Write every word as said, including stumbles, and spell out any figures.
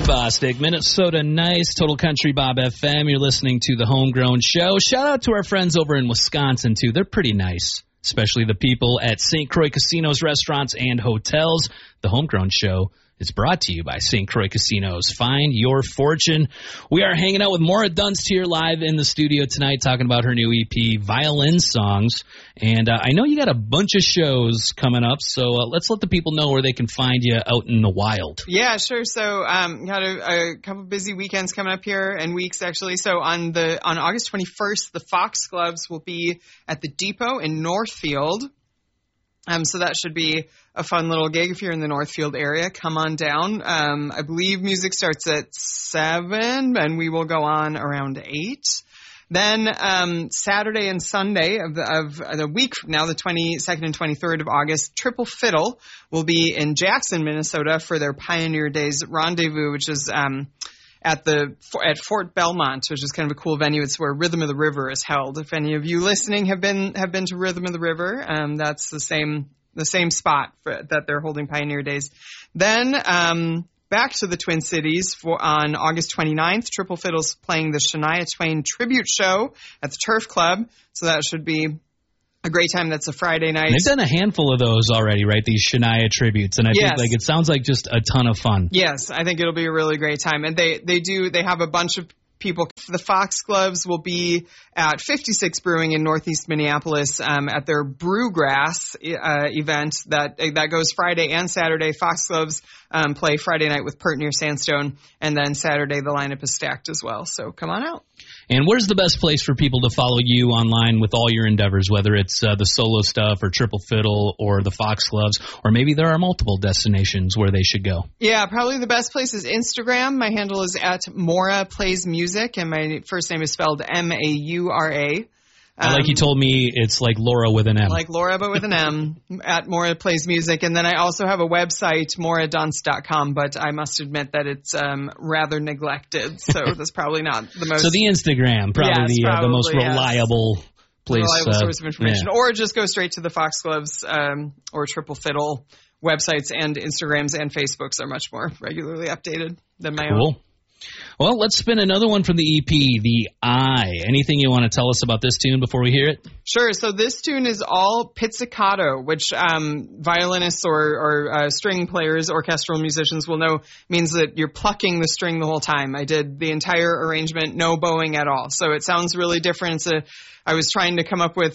Bostic, Minnesota Nice, Total Country Bob F M. You're listening to the Homegrown Show. Shout out to our friends over in Wisconsin, too. They're pretty nice, especially the people at Saint Croix Casinos, Restaurants, and Hotels. The Homegrown Show is brought to you by Saint Croix Casinos. Find your fortune. We are hanging out with Maura Dunst here live in the studio tonight talking about her new E P, Violin Songs. And uh, I know you got a bunch of shows coming up, so uh, let's let the people know where they can find you out in the wild. Yeah, sure. So um, got a, a couple busy weekends coming up here and weeks, actually. So on the on August twenty-first, the Foxgloves will be at the Depot in Northfield. Um, so that should be a fun little gig if you're in the Northfield area. Come on down. Um, I believe music starts at seven, and we will go on around eight. Then um, Saturday and Sunday of the, of the week from now, the twenty-second and twenty-third of August, Triple Fiddle will be in Jackson, Minnesota for their Pioneer Days Rendezvous, which is um, at the at Fort Belmont, which is kind of a cool venue. It's where Rhythm of the River is held. If any of you listening have been have been to Rhythm of the River, um, that's the same the same spot for, that they're holding Pioneer Days. Then um, back to the Twin Cities for on August twenty-ninth, Triple Fiddle's playing the Shania Twain Tribute Show at the Turf Club. So that should be a great time. That's a Friday night. They've done a handful of those already, right? These Shania tributes, and I yes. think like it sounds like just a ton of fun. Yes, I think it'll be a really great time. And they they do they have a bunch of people. The Foxgloves will be at fifty-six Brewing in Northeast Minneapolis um, at their Brewgrass uh, event that that goes Friday and Saturday. Foxgloves um, play Friday night with Pert Near Sandstone, and then Saturday the lineup is stacked as well. So come on out. And where's the best place for people to follow you online with all your endeavors, whether it's uh, the solo stuff or Triple Fiddle or the Foxgloves, or maybe there are multiple destinations where they should go? Yeah, probably the best place is Instagram. My handle is at Maura Plays Music, and my first name is spelled M A U R A. Um, like you told me, it's like Laura with an M. Like Laura, but with an M, at Maura Plays Music. And then I also have a website, maura dunst dot com, but I must admit that it's um, rather neglected, so that's probably not the most... So the Instagram, probably, yes, the, probably uh, the most yes. reliable place. Reliable uh, source of information. Yeah. Or just go straight to the Foxgloves um, or Triple Fiddle websites, and Instagrams and Facebooks are much more regularly updated than my cool. own. Well, let's spin another one from the E P, The Eye. Anything you want to tell us about this tune before we hear it? Sure. So this tune is all pizzicato, which um, violinists or, or uh, string players, orchestral musicians will know means that you're plucking the string the whole time. I did the entire arrangement, no bowing at all. So it sounds really different. It's a, I was trying to come up with